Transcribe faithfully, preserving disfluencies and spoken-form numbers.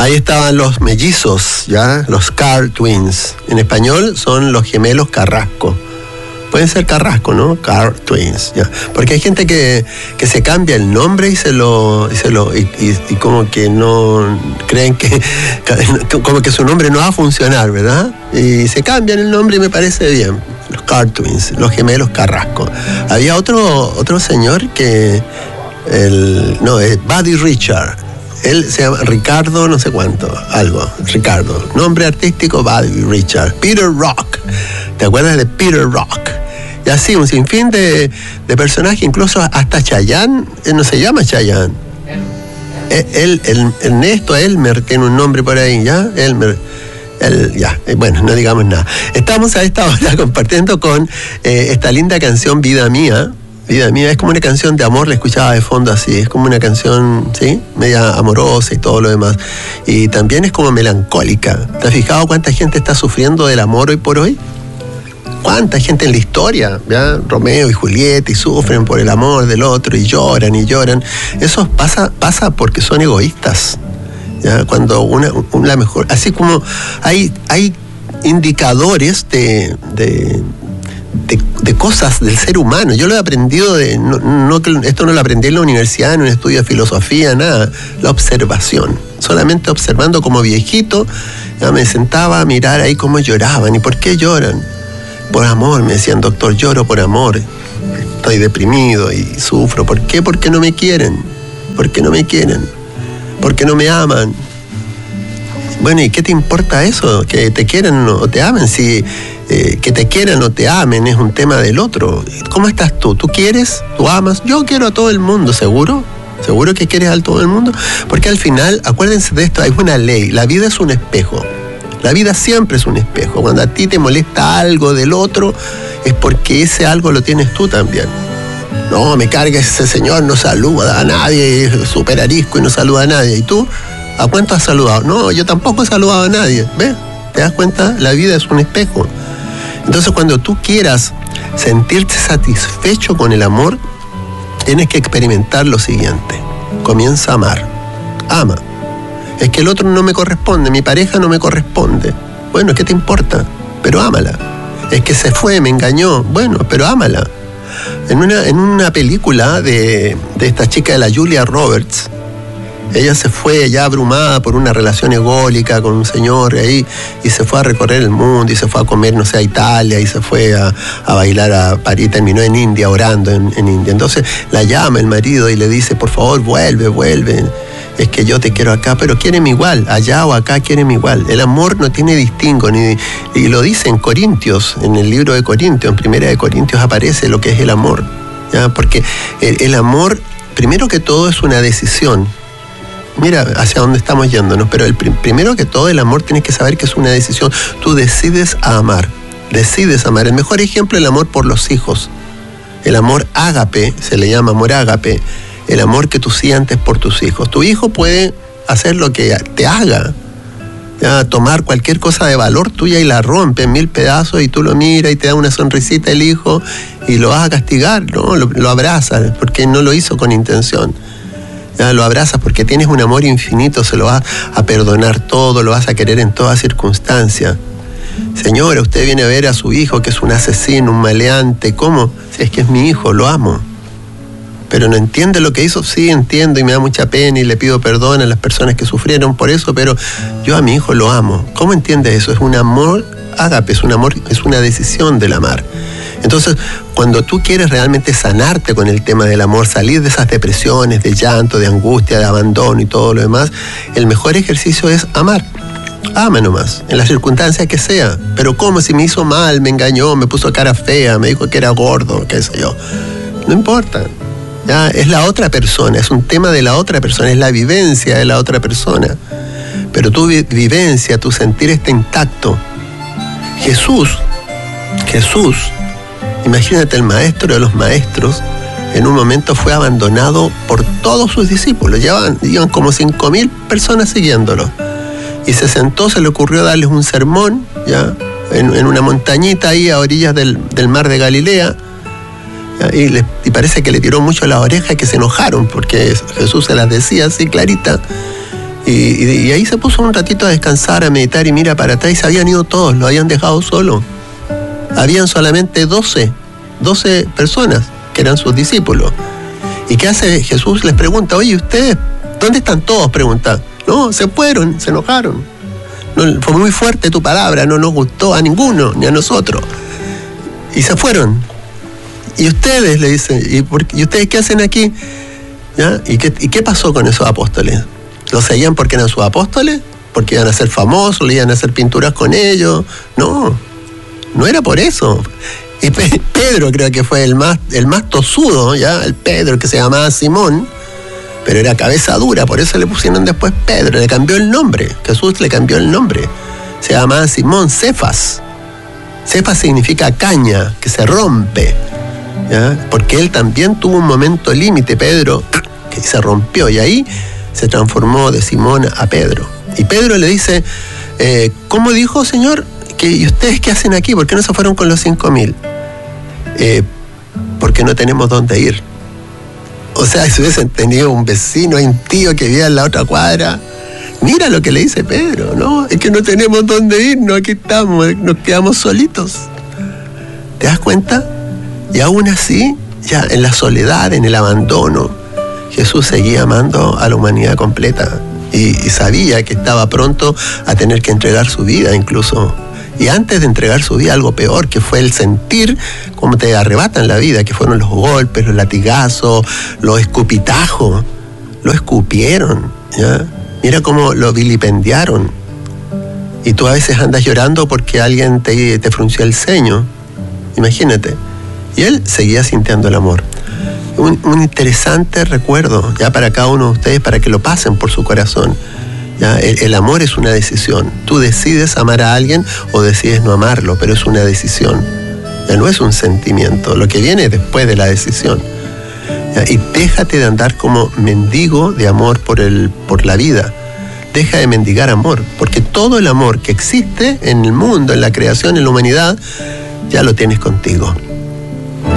Ahí estaban los mellizos, ¿ya? Los Carr Twins. En español son los gemelos Carrasco. Pueden ser Carrasco, ¿no? Carr Twins, ¿ya? Porque hay gente que, que se cambia el nombre y se lo... Y, se lo y, y, y como que no... Creen que... Como que su nombre no va a funcionar, ¿verdad? Y se cambian el nombre y me parece bien. Los Carr Twins, los gemelos Carrasco. Había otro, otro señor que... El, no, es Buddy Richard. Él se llama Ricardo no sé cuánto, algo, Ricardo. Nombre artístico, Buddy Richard. Peter Rock. ¿Te acuerdas de Peter Rock? Y así, un sinfín de, de personajes, incluso hasta Chayanne, él no se llama Chayanne. Él, el, Ernesto Elmer tiene un nombre por ahí, ¿ya? Elmer. El, ya, bueno, no digamos nada. Estamos a esta hora compartiendo con eh, esta linda canción Vida Mía. Vida Mía es como una canción de amor, la escuchaba de fondo así, es como una canción, ¿sí? Media amorosa y todo lo demás. Y también es como melancólica. ¿Te has fijado cuánta gente está sufriendo del amor hoy por hoy? ¿Cuánta gente en la historia, ¿ya? Romeo y Julieta, y sufren por el amor del otro, y lloran y lloran. Eso pasa, pasa porque son egoístas, ¿ya? Cuando una, una mejor... Así como hay, hay indicadores de... de De, de cosas del ser humano. Yo lo he aprendido de, no, no, esto no lo aprendí en la universidad, en un estudio de filosofía, nada, la observación. Solamente observando como viejito, ya me sentaba a mirar ahí cómo lloraban. ¿Y por qué lloran? Por amor, me decían, doctor, lloro por amor. Estoy deprimido y sufro. ¿Por qué? Porque no me quieren. ¿Por qué no me quieren? Porque no me aman. Bueno, ¿y qué te importa eso? Que te quieran o te amen. Si eh, que te quieran o te amen es un tema del otro. ¿Cómo estás tú? ¿Tú quieres? ¿Tú amas? Yo quiero a todo el mundo, ¿seguro? ¿Seguro que quieres a todo el mundo? Porque al final, acuérdense de esto, hay una ley. La vida es un espejo. La vida siempre es un espejo. Cuando a ti te molesta algo del otro, es porque ese algo lo tienes tú también. No, me carga ese señor, no saluda a nadie, es súper arisco y no saluda a nadie. ¿Y tú? ¿A cuánto has saludado? No, yo tampoco he saludado a nadie. ¿Ves? ¿Te das cuenta? La vida es un espejo. Entonces, cuando tú quieras sentirte satisfecho con el amor, tienes que experimentar lo siguiente. Comienza a amar. Ama. Es que el otro no me corresponde, mi pareja no me corresponde. Bueno, ¿qué te importa? Pero ámala. Es que se fue, me engañó. Bueno, pero ámala. En una, en una película de, de esta chica de la Julia Roberts, ella se fue ya abrumada por una relación ególica con un señor ahí y se fue a recorrer el mundo y se fue a comer, no sé, a Italia y se fue a, a bailar a París, terminó en India, orando en, en India. Entonces la llama el marido y le dice, por favor, vuelve, vuelve. Es que yo te quiero acá, pero quiéreme igual, allá o acá quiéreme igual. El amor no tiene distingo, ni, y lo dice en Corintios, en el libro de Corintios, en Primera de Corintios aparece lo que es el amor, ¿ya? Porque el, el amor, primero que todo, es una decisión. Mira hacia dónde estamos yéndonos, pero el prim- primero que todo el amor tienes que saber que es una decisión. Tú decides a amar, decides amar. El mejor ejemplo es el amor por los hijos. El amor ágape, se le llama amor ágape, el amor que tú sientes por tus hijos. Tu hijo puede hacer lo que te haga, ya, tomar cualquier cosa de valor tuya y la rompe en mil pedazos y tú lo miras y te da una sonrisita el hijo y lo vas a castigar, ¿no? Lo, lo abrazas porque no lo hizo con intención. Ya, lo abrazas porque tienes un amor infinito, se lo vas a perdonar todo, lo vas a querer en toda circunstancia. Señora, usted viene a ver a su hijo que es un asesino, un maleante. ¿Cómo? Si es que es mi hijo, lo amo. Pero no entiende lo que hizo. Sí, entiendo y me da mucha pena y le pido perdón a las personas que sufrieron por eso, pero yo a mi hijo lo amo. ¿Cómo entiende eso? Es un amor ágape, es un amor, es una decisión del amar. Entonces, cuando tú quieres realmente sanarte con el tema del amor, salir de esas depresiones, de llanto, de angustia, de abandono y todo lo demás, el mejor ejercicio es amar. Ama nomás, en las circunstancias que sea. Pero ¿cómo? Si me hizo mal, me engañó, me puso cara fea, me dijo que era gordo, qué sé yo. No importa. Ya, es la otra persona, es un tema de la otra persona, es la vivencia de la otra persona. Pero tu vi- vivencia, tu sentir está intacto. Jesús, Jesús, imagínate, el maestro de los maestros, en un momento fue abandonado por todos sus discípulos. Llevaban, iban como cinco mil personas siguiéndolo. Y se sentó, se le ocurrió darles un sermón, ya, en, en una montañita ahí a orillas del, del mar de Galilea. Ya, y, le, y parece que le tiró mucho las orejas, que se enojaron porque Jesús se las decía así clarita. Y, y, y ahí se puso un ratito a descansar, a meditar, y mira para atrás y se habían ido todos, lo habían dejado solo. Habían solamente doce, doce personas que eran sus discípulos. ¿Y qué hace Jesús? Les pregunta, oye, ¿ustedes dónde están todos? Pregunta. No, se fueron, se enojaron. No, fue muy fuerte tu palabra, no nos gustó a ninguno, ni a nosotros. Y se fueron. Y ustedes, le dicen, ¿y, por, ¿y ustedes qué hacen aquí? ¿Ya? ¿Y, qué, ¿Y qué pasó con esos apóstoles? ¿Los seguían porque eran sus apóstoles? ¿Porque iban a ser famosos? ¿Le iban a hacer pinturas con ellos? No, no era por eso. Y Pe- Pedro creo que fue el más, el más tosudo, ¿ya? El Pedro, que se llamaba Simón, pero era cabeza dura, por eso le pusieron después Pedro, le cambió el nombre. Jesús le cambió el nombre. Se llamaba Simón Cefas. Cefas significa caña, que se rompe, ¿ya? Porque él también tuvo un momento límite, Pedro, que se rompió, y ahí se transformó de Simón a Pedro. Y Pedro le dice, eh, ¿cómo dijo, Señor? ¿Que, ¿Y ustedes qué hacen aquí? ¿Por qué no se fueron con los cinco mil? Eh, porque no tenemos dónde ir. O sea, si hubiesen tenido un vecino, un tío que vivía en la otra cuadra, mira lo que le dice Pedro, ¿no? Es que no tenemos dónde ir, no, aquí estamos, nos quedamos solitos. ¿Te das cuenta? Y aún así, ya en la soledad, en el abandono, Jesús seguía amando a la humanidad completa y, y sabía que estaba pronto a tener que entregar su vida incluso. Y antes de entregar su vida, algo peor, que fue el sentir cómo te arrebatan la vida, que fueron los golpes, los latigazos, los escupitajos. Lo escupieron, ¿ya? Mira cómo lo vilipendiaron. Y tú a veces andas llorando porque alguien te, te frunció el ceño. Imagínate. Y él seguía sintiendo el amor. Un, un interesante recuerdo, ya para cada uno de ustedes, para que lo pasen por su corazón. ¿Ya? El, el amor es una decisión. Tú decides amar a alguien o decides no amarlo, pero es una decisión. Ya no es un sentimiento, lo que viene después de la decisión. ¿Ya? Y déjate de andar como mendigo de amor por, el, por la vida. Deja de mendigar amor, porque todo el amor que existe en el mundo, en la creación, en la humanidad, ya lo tienes contigo.